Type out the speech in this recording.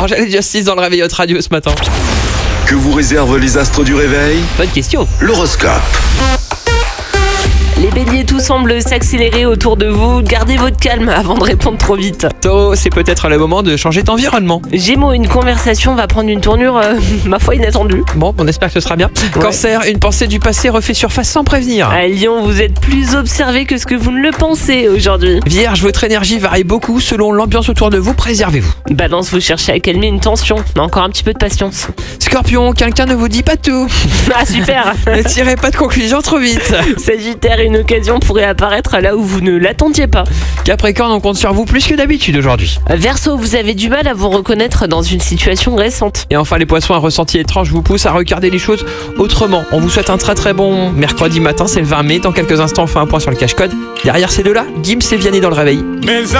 Angèle et Justice dans le Réveil Hot Radio ce matin. Que vous réservent les astres du réveil? Bonne question. L'horoscope. Les béliers, tout semble s'accélérer autour de vous. Gardez votre calme avant de répondre trop vite. Taureau, c'est peut-être le moment de changer d'environnement. Gémeaux, une conversation va prendre une tournure, ma foi, inattendue. Bon, on espère que ce sera bien. Cancer, une pensée du passé refait surface sans prévenir. À Lion, vous êtes plus observé que ce que vous ne le pensez aujourd'hui. Vierge, votre énergie varie beaucoup selon l'ambiance autour de vous, préservez-vous. Balance, vous cherchez à calmer une tension, mais encore un petit peu de patience. Scorpion, quelqu'un ne vous dit pas tout. Ah super. Ne tirez pas de conclusion trop vite. Sagittaire, une occasion pourrait apparaître là où vous ne l'attendiez pas. Capricorne, on compte sur vous plus que d'habitude aujourd'hui. Verseau, vous avez du mal à vous reconnaître dans une situation récente. Et enfin les poissons, un ressenti étrange vous pousse à regarder les choses autrement. On vous souhaite un très très bon mercredi matin, c'est le 20 mai. Dans quelques instants on fait un point sur le cache-code. Derrière ces deux-là, Gims et Vianney dans le réveil.